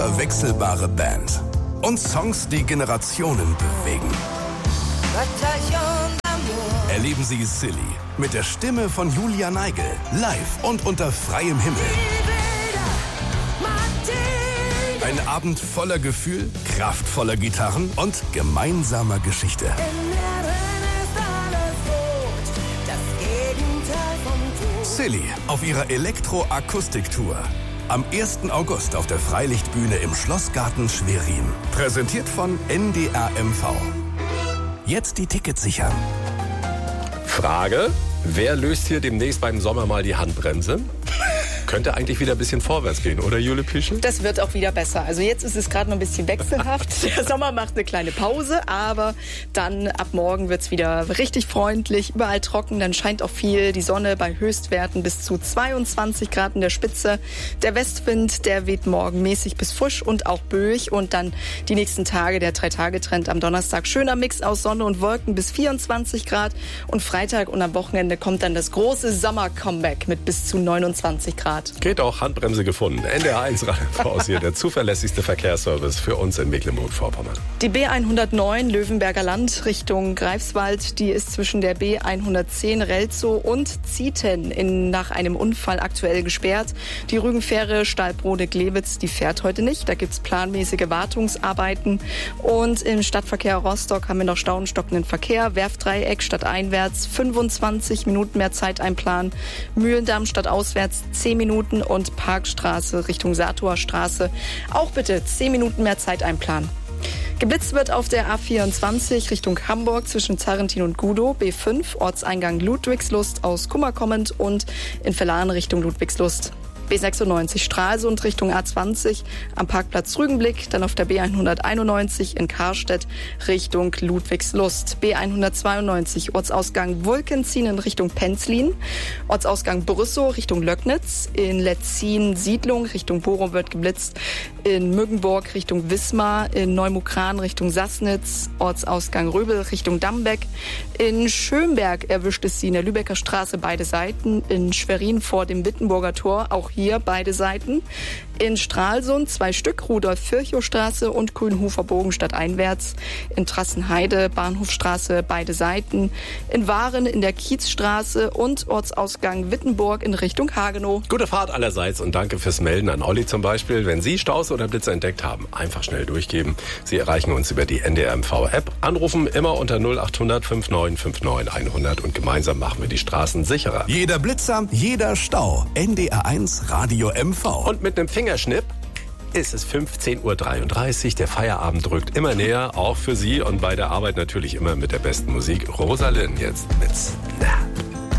unverwechselbare Band. Und Songs, die Generationen bewegen. Erleben Sie Silly mit der Stimme von Julia Neigel, live und unter freiem Himmel. Ein Abend voller Gefühl, kraftvoller Gitarren und gemeinsamer Geschichte. Silly auf ihrer Elektro-Akustik-Tour. Am 1. August auf der Freilichtbühne im Schlossgarten Schwerin. Präsentiert von NDR MV. Jetzt die Tickets sichern. Frage, wer löst hier demnächst beim Sommer mal die Handbremse? Könnte eigentlich wieder ein bisschen vorwärts gehen, oder Jule Pischel? Das wird auch wieder besser. Also jetzt ist es gerade noch ein bisschen wechselhaft. Der Sommer macht eine kleine Pause, aber dann ab morgen wird es wieder richtig freundlich, überall trocken. Dann scheint auch viel die Sonne bei Höchstwerten bis zu 22 Grad in der Spitze. Der Westwind, der weht morgen mäßig bis frisch und auch böig. Und dann die nächsten Tage, der 3-Tage-Trend am Donnerstag. Schöner Mix aus Sonne und Wolken bis 24 Grad. Und Freitag und am Wochenende kommt dann das große Sommer-Comeback mit bis zu 29 Grad. Geht auch, Handbremse gefunden. NDR 1 Radio hier, der zuverlässigste Verkehrsservice für uns in Mecklenburg-Vorpommern. Die B109 Löwenberger Land Richtung Greifswald, die ist zwischen der B110 Relzow und Zieten nach einem Unfall aktuell gesperrt. Die Rügenfähre Stahlbrode-Glewitz, die fährt heute nicht. Da gibt es planmäßige Wartungsarbeiten. Und im Stadtverkehr Rostock haben wir noch stauenstockenden Verkehr. Werftdreieck stadteinwärts 25 Minuten mehr Zeit einplanen. Mühlendamm stadtauswärts 10 Minuten und Parkstraße Richtung Satorner Straße auch bitte 10 Minuten mehr Zeit einplanen. Geblitzt wird auf der A24 Richtung Hamburg zwischen Zarrentin und Gudow, B5 Ortseingang Ludwigslust aus Kummer kommend und in Verlan Richtung Ludwigslust. B96 Stralsund Richtung A20 am Parkplatz Rügenblick, dann auf der B191 in Karstedt Richtung Ludwigslust. B192 Ortsausgang Wulkenzien in Richtung Penzlin, Ortsausgang Brüssow Richtung Löcknitz, in Letzin Siedlung Richtung Bochum wird geblitzt, in Müggenburg Richtung Wismar, in Neumukran Richtung Sassnitz, Ortsausgang Röbel Richtung Dambeck, in Schönberg erwischt es sie in der Lübecker Straße beide Seiten, in Schwerin vor dem Wittenburger Tor auch hier beide Seiten. In Stralsund 2 Stück, Rudolf-Virchow-Straße und Grünhofer-Bogen stadteinwärts. In Trassenheide, Bahnhofstraße, beide Seiten. In Waren in der Kiezstraße und Ortsausgang Wittenburg in Richtung Hagenow. Gute Fahrt allerseits und danke fürs Melden an Olli zum Beispiel. Wenn Sie Staus oder Blitze entdeckt haben, einfach schnell durchgeben. Sie erreichen uns über die NDR MV-App. Anrufen immer unter 0800 5959 100 und gemeinsam machen wir die Straßen sicherer. Jeder Blitzer, jeder Stau. NDR 1 Radio MV. Und mit einem Fingerschnipp ist es 15.33 Uhr. Der Feierabend rückt immer näher, auch für Sie und bei der Arbeit natürlich immer mit der besten Musik. Rosalind jetzt mit Snap.